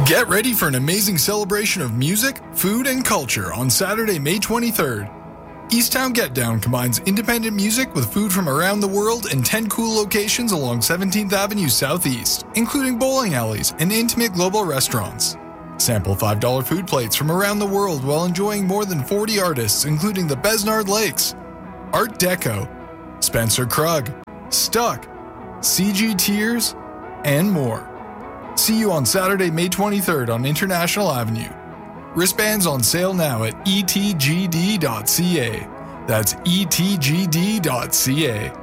Get ready for an amazing celebration of music, food, and culture on Saturday, May 23rd. Easttown Get Down combines independent music with food from around the world in 10 cool locations along 17th Avenue Southeast, including bowling alleys and intimate global restaurants. Sample $5 food plates from around the world while enjoying more than 40 artists, including the Besnard Lakes, Art Deco, Spencer Krug, Stuck, CG Tears, and more. See you on Saturday, May 23rd on International Avenue. Wristbands on sale now at etgd.ca. That's etgd.ca.